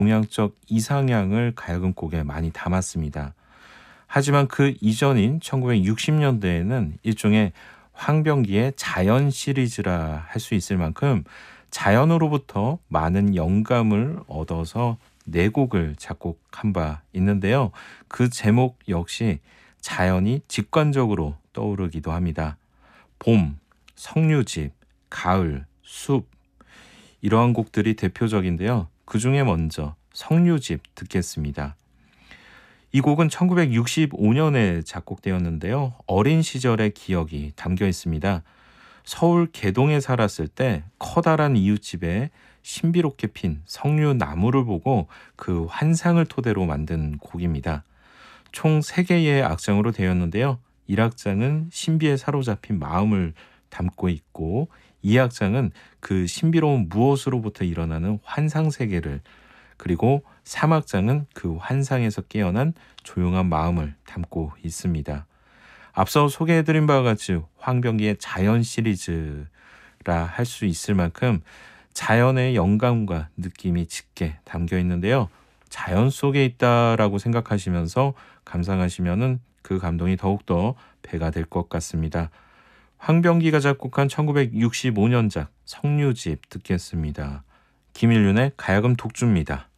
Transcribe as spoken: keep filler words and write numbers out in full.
동양적 이상향을 가야금 곡에 많이 담았습니다. 하지만 그 이전인 천구백육십 년대에는 일종의 황병기의 자연 시리즈라 할 수 있을 만큼 자연으로부터 많은 영감을 얻어서 네 곡을 작곡한 바 있는데요. 그 제목 역시 자연이 직관적으로 떠오르기도 합니다. 봄, 석류집, 가을, 숲 이러한 곡들이 대표적인데요. 그 중에 먼저 석류집 듣겠습니다. 이 곡은 천구백육십오 년에 작곡되었는데요. 어린 시절의 기억이 담겨 있습니다. 서울 개동에 살았을 때 커다란 이웃집에 신비롭게 핀 석류나무를 보고 그 환상을 토대로 만든 곡입니다. 총 세 개의 악장으로 되었는데요. 일 악장은 신비에 사로잡힌 마음을 담고 있고 이 악장은 그 신비로운 무엇으로부터 일어나는 환상세계를, 그리고 삼 악장은 그 환상에서 깨어난 조용한 마음을 담고 있습니다. 앞서 소개해드린 바와 같이 황병기의 자연 시리즈라 할 수 있을 만큼 자연의 영감과 느낌이 짙게 담겨 있는데요. 자연 속에 있다라고 생각하시면서 감상하시면은 그 감동이 더욱더 배가 될 것 같습니다. 황병기가 작곡한 천구백육십오 년작 석류집 듣겠습니다. 김일륜의 가야금 독주입니다.